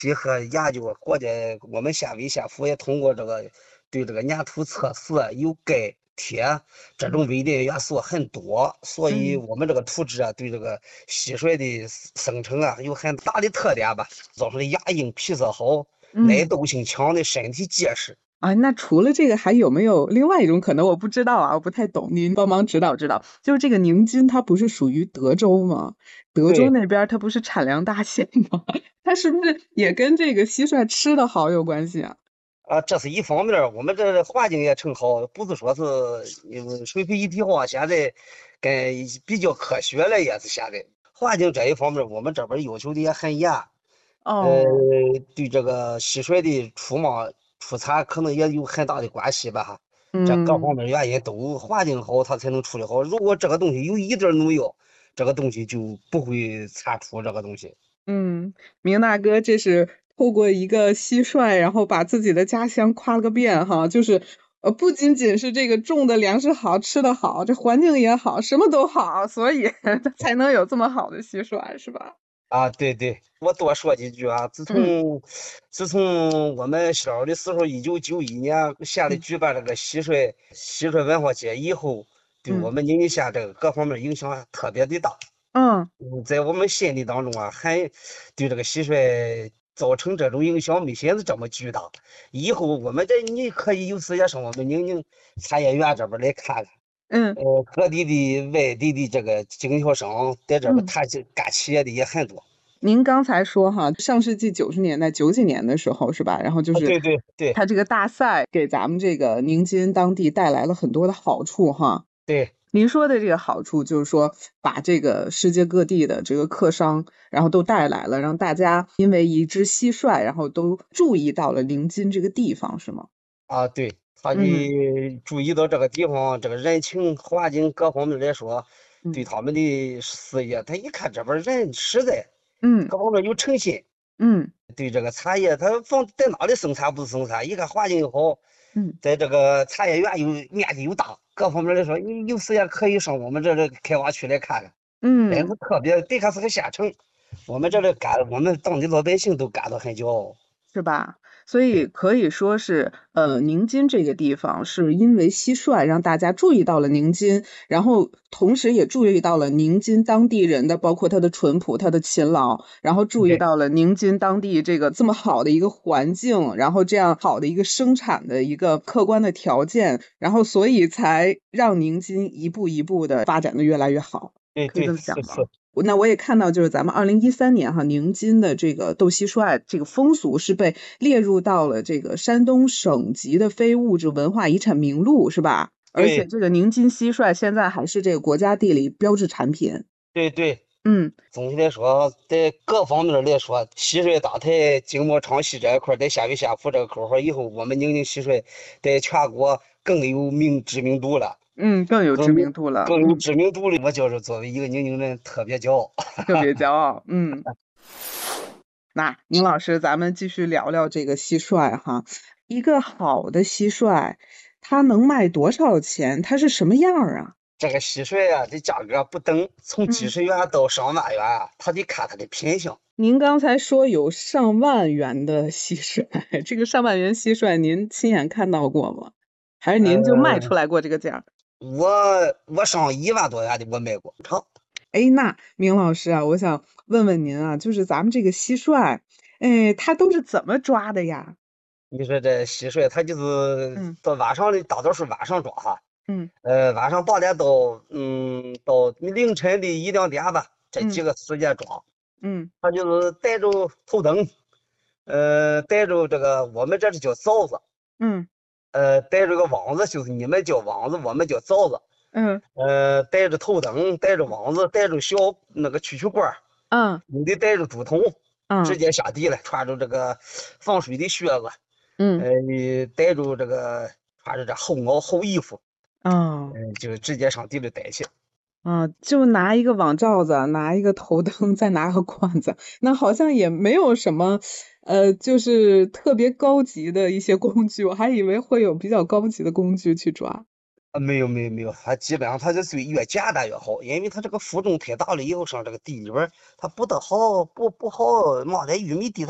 结合研究国家，我们县委县府也通过对这个粘土测试，有钙、铁这嗯种微量元素很多，所以嗯我们这个土质啊，对这个蟋蟀的生成啊有很大的特点吧，造成的牙硬、皮色好、耐嗯。 斗性强的身体结实。 啊，那除了这个，还有没有另外一种可能？我不知道啊，我不太懂，您帮忙指导指导。就是这个宁津，它不是属于德州吗？德州对那边儿它不是产粮大县吗？它是不是也跟这个蟋蟀吃的好有关系啊？ 啊，这是一方面儿，我们这环境也挺好，不是说是水平一体化，现在跟比较科学了，也是现在环境这一方面儿，我们这边儿要求的也很严。呃， 哦， 对这个蟋蟀的出产可能也有很大的关系吧，这各方嗯面原因都环境好，它才能处理好。如果这个东西有一点儿农药，这个东西就不会产出这个东西。 嗯，明大哥这是透过一个蟋蟀，然后把自己的家乡夸了个遍哈，就是不仅仅是这个种的粮食好，吃的好，这环境也好，什么都好，所以它才能有这么好的蟋蟀，是吧？ 啊，对对，我多说几句啊。 嗯自从我们小的时候，1991年县里嗯举办这个蟋蟀文化节以后，对我嗯们宁宁县这个各方面影响特别的大。 嗯在我们心里当中啊，还对这个蟋蟀造成这种影响没寻思这么巨大。以后你可以有时间上我们宁宁产业园这边来看看。 嗯各地的外地的这个经销商在这边嗯， 干企业的也很多。 您刚才说哈，上世纪90年代九几年的时候是吧？然后就啊， 是对对对它这个大赛给咱们这个宁津当地带来了很多的好处哈。 对您说的这个好处就是说，把这个世界各地的这个客商，然后都带来了，让大家因为一只蟋蟀，然后都注意到了宁津这个地方，是吗？ 啊，对，他嗯一注意到这个地方这个人情环境各方面来说，对嗯他们的事业，他一看这边人实在， 嗯各方面有诚信。 嗯对这个产业，他放在哪里生产不是生产，一看环境又好， 嗯在这个产业园又面积又大，各方面来说，你有时间可以上我们这开发区来看看，真嗯。 是特别，别看是个县城，我们当地老百姓都感到很骄傲。 是吧？所以对可以说是，宁津这个地方是因为蟋蟀让大家注意到了宁津，然后同时也注意到了宁津当地人的，包括他的淳朴、他的勤劳，然后注意对到了宁津当地这个这么好的一个环境，然后这样好的一个生产的一个客观的条件，然后所以才让宁津一步一步的发展的越来越好， 对对， 可以这么讲吗？ 是是。 那我也看到，就是咱们2013年哈，宁津的这个斗蟋蟀这个风俗是被列入到了这个山东省级的非物质文化遗产名录，是吧？而且对这个宁津蟋蟀现在还是这个国家地理标志产品。 对对， 嗯总体来说，在各方面来说，蟋蟀打台、经贸唱戏这一块，在县委县府这个口号以后，我们宁宁蟋蟀在全国更有知名度了， 嗯，更有知更有名度了， 更有嗯， 知名度了。我就是作为一个宁宁人，特别骄傲。 特别骄傲，嗯。那宁老师，咱们继续聊聊这个蟋蟀哈。一个好的蟋蟀，它能卖多少钱？它是什么样儿啊？ 这个蟋蟀啊，这价格不等，从几嗯。 十元到上万元啊，他得看它的品相。 您刚才说有上万元的蟋蟀，这个上万元蟋蟀您亲眼看到过吗？还是您就卖呃， 出来过这个价儿？ 我上1万多元的我卖过，成。 哎，那明老师啊，我想问问您啊，就是咱们这个蟋蟀，哎，它都是怎么抓的呀？ 你说这蟋蟀，它就是嗯到晚上的，大多数晚上抓哈。 嗯晚上8点到凌晨的1、2点吧，这几嗯个时间抓。 嗯他就是带着头灯，带着这个我们这是叫枣子， 嗯带着个网子，就是你们叫网子，我们叫枣子。 嗯带着头灯，带着网子，带着小那个蛐蛐罐儿， 嗯有的带着竹筒，直嗯接下地了，穿着这个防水的靴子， 嗯带着这个穿着这厚衣服， 哦就直接上地里逮去。 啊，就拿一个网罩子，拿一个头灯，再拿个罐子，那好像也没有什么，就是特别高级的一些工具，我还以为会有比较高级的工具去抓。 没有没有没有，它基本上它是越简单越好，因为它这个负重太大了以后，上这个地里边儿它不得好不好冒在玉米地，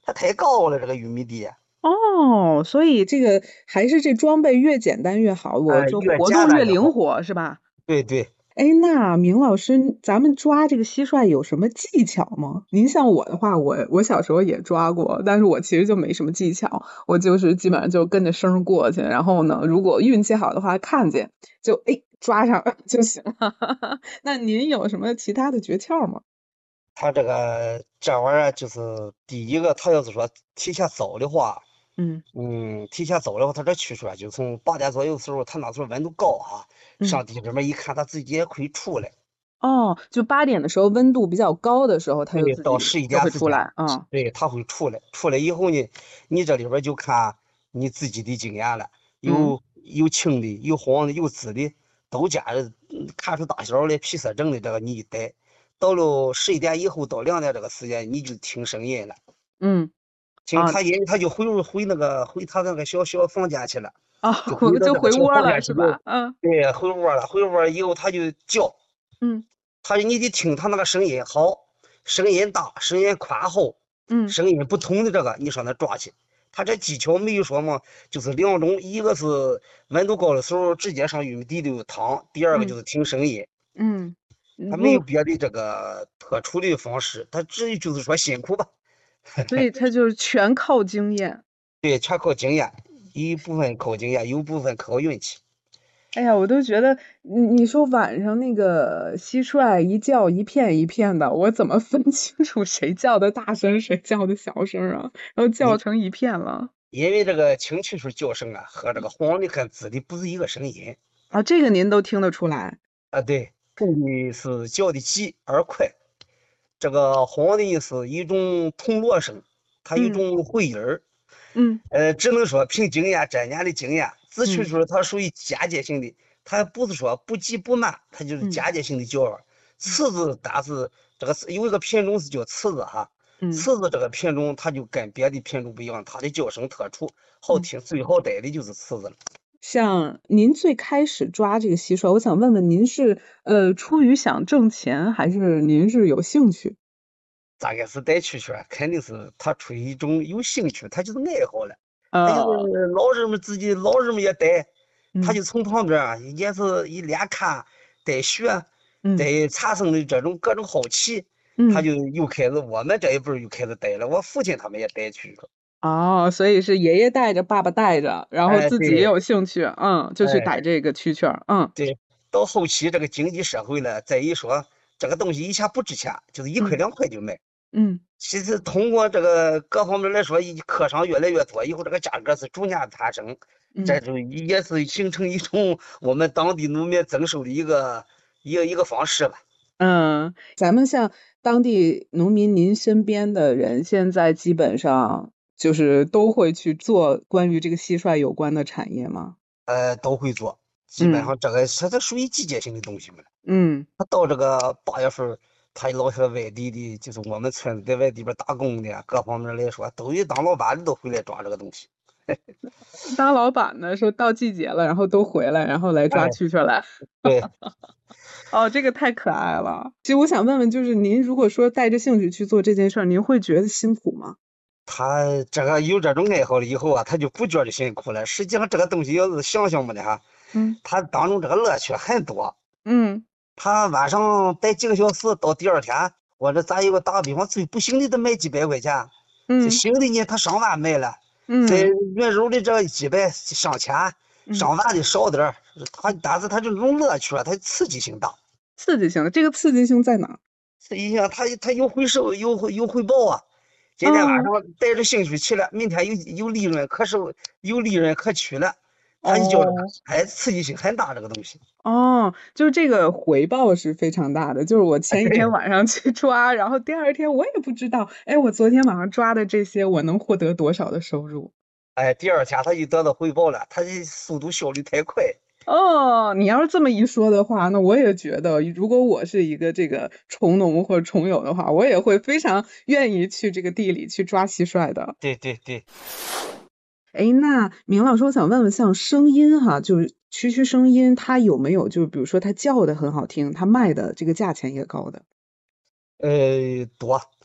它太高了这个玉米地。 哦，所以这个还是这装备越简单越好，我就越活动越简单越好。 灵活，是吧？ 对对。 哎，那明老师，咱们抓这个蟋蟀有什么技巧吗？您像我的话，我小时候也抓过，但是我其实就没什么技巧，我就是基本上就跟着声儿过去，然后呢，如果运气好的话，看见就抓上就行了。那您有什么其他的诀窍吗？ 它这玩意儿就是第一个，它要是说提前走的话， 嗯提前走的话，它这蛐蛐啊，就从8点左右的时候，它那时候温度高哈， 嗯， 上地里面一看，它自己也可以出来。 哦，就8点的时候温度比较高的时候，它就对， 自到十一己就会点之间， 出来啊。 对，它会出来。出来以后呢，你这里边就看你自己的经验了， 嗯有青的，有黄的，有紫的，都加着，看出大小的、皮色正的这个你一逮。到了11点以后到2点这个时间，你就听声音了。 嗯啊听它音，它就回它那个小小房间去了， 啊， 就回到就这个小回窝了房间去就， 是吧？嗯对，回窝了。回窝以后它就叫， 嗯你得听它那个声音好，声音大，声音宽厚， 嗯声音不同的这个你上那抓去。它这技巧没有说嘛，就是2种，一个是温度高的时候直接上玉米地里躺，第二个就嗯是听声音。 嗯， 它没有不， 别的这个特殊的方式，它至于就是说辛苦吧。 所以它就是全靠经验。 对，全靠经验，一部分靠经验，有部分靠运气。 哎呀，我都觉得你说晚上那个蟋蟀一叫一片一片的，我怎么分清楚谁叫的大声，谁叫的小声啊？然后叫你成一片了因为这个青蛐蛐叫声啊，和这个黄的和紫的不是一个声音啊，这个您都听得出来啊。对，红的是叫的急而快，这个黄的是一种铜锣声，它有一嗯种回音儿。 嗯只能说凭经验，这年的经验，紫蛐嗯蛐它属于间接性的，它不是说不急不慢，它就是嗯间接性的叫法。 嗯雌子，但是这个有一个品种是叫雌子哈， 嗯雌子这个品种它就跟别的品种不一样，它的叫声特殊，好嗯。 听，最好逮的就是雌子了。 像您最开始抓这个蟋蟀，我想问问您是出于想挣钱，还是您是有兴趣？ 大概是逮蛐蛐儿，肯定是他出于一种有兴趣，他就是爱好了。他就是呃， 老人们也逮，他嗯就从旁边啊，也是一连看带学， 嗯带产生的这种各种好奇，他嗯， 就又开始我们这一辈儿又开始逮了。我父亲他们也逮蛐蛐儿。 哦，所以是爷爷带着，爸爸带着，然后哎， 自己也对。 有兴趣，就去逮哎， 这个蛐蛐儿， 对。到后期这个经济社会了，再一说这个东西以前不值钱，就是1块嗯 2块就卖。 嗯其实通过这个各方面来说，课上越来越多以后，这个价格是逐年攀升，这嗯。 就也是形成一种我们当地农民增收的一个方式吧。 嗯，咱们像当地农民，您身边的人现在基本上就是都会去做关于这个蟋蟀有关的产业吗？ 都会做，基本嗯上这属于季节性的东西嘛。 嗯。 他到这个8月份，他老些外地的，就是我们村子在外地边打工的，各方面来说，都有当老板的都回来抓这个东西。 当老板的说到季节了，然后都回来，然后来抓哎， 蛐蛐来。 对。 哦，这个太可爱了。其实我想问问，就是您如果说带着兴趣去做这件事儿，您会觉得辛苦吗？ 他这个有这种爱好了以后啊，他就不觉得辛苦了。实际上，这个东西要是想想么的哈， 嗯他当中这个乐趣很多。 嗯他晚上待几个小时，到第二天，我这咱有个打个比方，最不行的得卖几百块钱，这嗯行的呢，他上万卖了，在嗯原肉的这几百上千， 嗯， 上万的少点儿。但是他这种乐趣啊，它刺激性大。 刺激性的，这个刺激性在哪儿？ 刺激性他有回收，有回报啊。今天晚哦上带着兴趣去了，明天有利润可收，有利润可取了，他就叫这个， 哦刺激性很大这个东西。 哦，就是这个回报是非常大的。就是我哎， 前一天对。 晚上去抓，然后第二天我也不知道，哎，我昨天晚上抓的这些，我能获得多少的收入？ 哎，第二天他就得到回报了，他的速度效率太快。 哦，你要是这么一说的话，那我也觉得，如果我是一个这个虫农或者虫友的话，我也会非常愿意去这个地里去抓蟋蟀的。 对对对。 哎，那明老师，我想问问，像声音哈，就是蛐蛐声音，它有没有就比如说它叫的很好听，它卖的这个价钱也高的？ 多。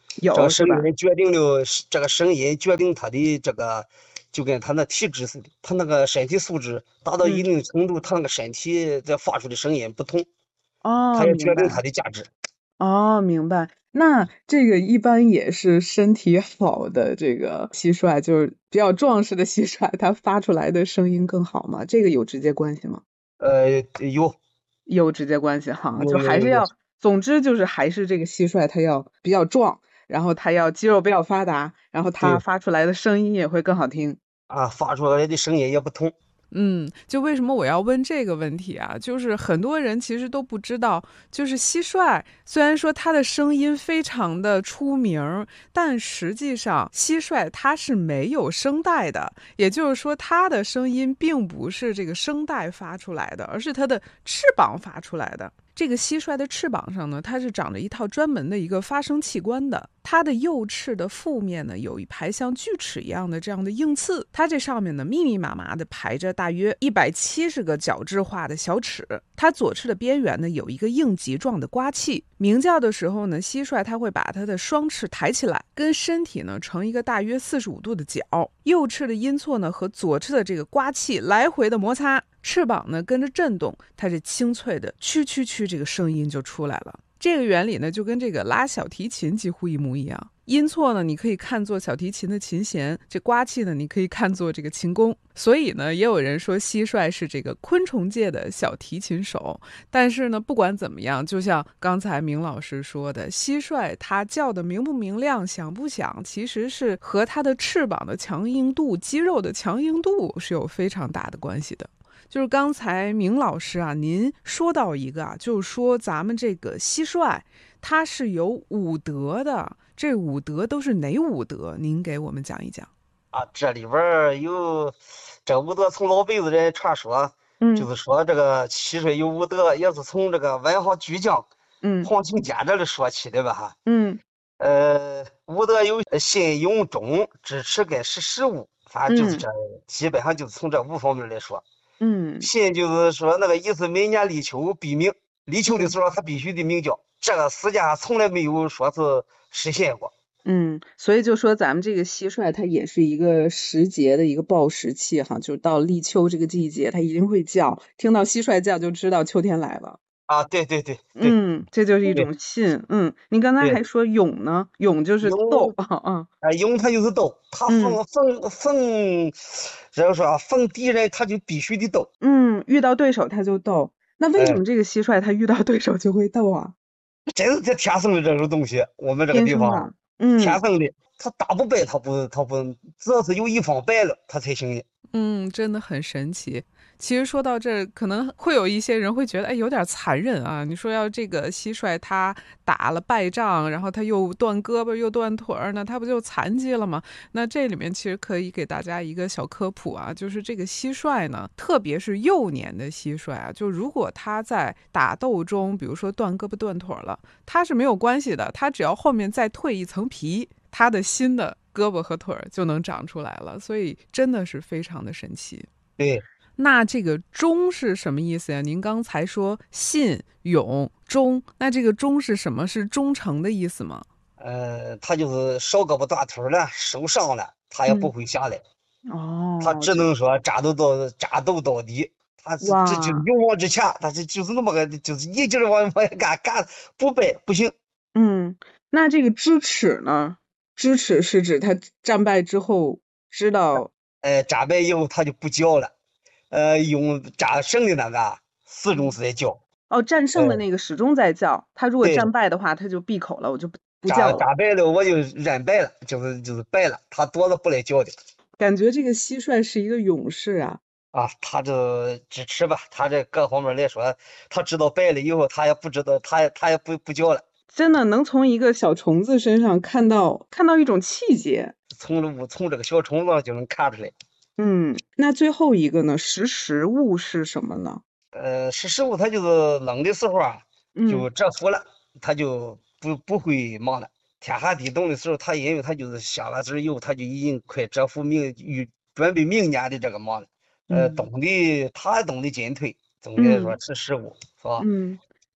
这个有是吧？ 声音决定了这个声音决定他的这个，就跟他那体质似的，他那个身体素质达到一嗯， 定程度，他那个身体在发出的声音不同，他哦， 也决定明白。 他的价值。 哦，明白。那这个一般也是身体好的这个蟋蟀，就是比较壮实的蟋蟀，它发出来的声音更好吗？这个有直接关系吗？ 有有直接关系哈，就有有有有还是要，总之就是还是这个蟋蟀它要比较壮，然后它要肌肉比较发达，然后它对发出来的声音也会更好听。 啊，发出来的声音也不同。 就为什么我要问这个问题啊？就是很多人其实都不知道，就是蟋蟀虽然说它的声音非常的出名儿，但实际上蟋蟀它是没有声带的，也就是说它的声音并不是这个声带发出来的，而是它的翅膀发出来的。这个蟋蟀的翅膀上呢，它是长着一套专门的一个发声器官的。它的右翅的腹面呢，有一排像锯齿一样的这样的硬刺，它这上面呢密密麻麻的排着大约170个角质化的小齿。它左翅的边缘呢有一个应急状的刮器。鸣叫的时候呢，蟋蟀它会把它的双翅抬起来，跟身体呢成一个大约45度的角。右翅的音错呢和左翅的这个刮器来回的摩擦。翅膀呢跟着震动，它这清脆的蛐蛐蛐这个声音就出来了。这个原理呢就跟这个拉小提琴几乎一模一样。音错呢你可以看作小提琴的琴弦，这刮器呢你可以看作这个琴弓。所以呢也有人说蟋蟀是这个昆虫界的小提琴手。但是呢不管怎么样，就像刚才明老师说的，蟋蟀它叫的明不明亮响不响，其实是和它的翅膀的强硬度、肌肉的强硬度是有非常大的关系的。就是刚才明老师啊，您说到一个啊，就是说咱们这个蟋蟀它是有五德的，这五德都是哪五德？您给我们讲一讲。 啊，这里边儿有这五德，从老辈子人传说，就嗯是说这个蟋蟀有五德，也是从这个外行巨匠嗯黄庭坚这里说起的吧哈。 嗯五德有信用忠支持跟识时务，反正就是嗯这，基本上就是从这五方面来说。 嗯信就是说那个意思，每年立秋必鸣，立秋的嗯时候他必须得鸣叫，这个世界上从来没有说是实现过。 嗯，所以就说咱们这个蟋蟀它也是一个时节的一个报时器哈，就到立秋这个季节，它一定会叫，听到蟋蟀叫就知道秋天来了。 啊，对对对对这就是一对种信。您刚才对， 还说蛹呢，蛹就是豆用啊。 用它就是斗，他嗯逢，这个说啊逢敌人他就必须得斗。 遇到对手它就斗。那为什哎， 么这个蟋蟀它遇到对手就会斗啊？ 真是这天生的这种东西，我们这个地方天生的。嗯天生的，他打不败他不，只要是有一方败了，他才行的。 真的很神奇。其实说到这儿，可能会有一些人会觉得，哎，有点残忍啊。你说要这个蟋蟀它打了败仗，然后它又断胳膊又断腿儿，那它不就残疾了吗？那这里面其实可以给大家一个小科普啊，就是这个蟋蟀呢，特别是幼年的蟋蟀啊，就如果它在打斗中，比如说断胳膊断腿儿了，它是没有关系的，它只要后面再蜕一层皮，它的新的胳膊和腿儿就能长出来了，所以真的是非常的神奇。 对， 那这个忠是什么意思呀？您刚才说信、勇、忠，那这个忠是什么？是忠诚的意思吗？ 他就是少胳膊断腿了，受伤了，他也不嗯， 会下来，他哦， 只能说战斗到底。他这就是哇， 勇往直前，他就是那么个，就是一劲儿往外干，不败不行。 嗯，那这个支持呢？支持是指他战败之后知道。 战败以后他就不叫了，用战胜的那个始终是在叫。 哦，战胜的呃， 那个始终在叫，他如果对， 战败的话，他就闭口了，我就不叫了。 战战败了我就认败了，就是败了，他躲着不来叫的。 感觉这个蟋蟀是一个勇士啊。 啊，他这支持吧，他这各方面来说，他知道败了以后，他也不知道，他也不叫了。 真的能从一个小虫子身上看到一种气节。 从这个小虫子上就能看出来。 那最后一个呢？识物是什么呢？ 识时务，他就是冷的时候啊， 嗯就蛰伏了，他就不会忙了。天寒地冻的时候，他因为他就是下完枝以后，他就已经快蛰伏准备明年的这个忙了。 嗯他懂得进退，总的来说嗯识时务，是吧？ 嗯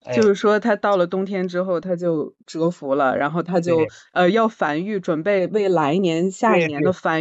哎， 就是说它到了冬天之后，它就蛰伏了，然后它就对要繁育，准备为来年、下一对对。 年的繁